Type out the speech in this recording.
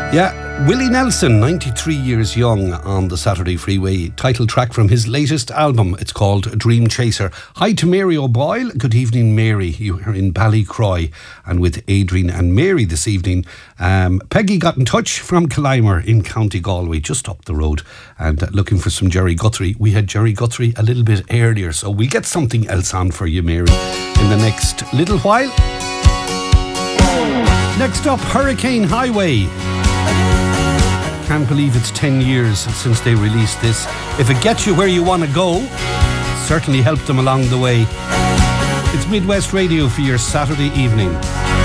Yeah, Willie Nelson, 93 years young on the Saturday Freeway. Title track from his latest album. It's called Dream Chaser. Hi to Mary O'Boyle. Good evening, Mary. You are in Ballycroy and with Adrian and Mary this evening. Peggy got in touch from Killimer in County Galway, just up the road, and looking for some Jerry Guthrie. We had Jerry Guthrie a little bit earlier, so we'll get something else on for you, Mary, in the next little while. Next up, Hurricane Highway. Can't believe it's 10 years since they released this. If it gets you where you want to go, certainly helped them along the way. It's Midwest Radio for your Saturday evening.